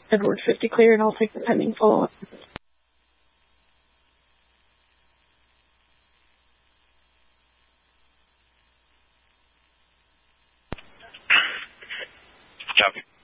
Edward 50 clear, and I'll take the pending follow-up. Copy.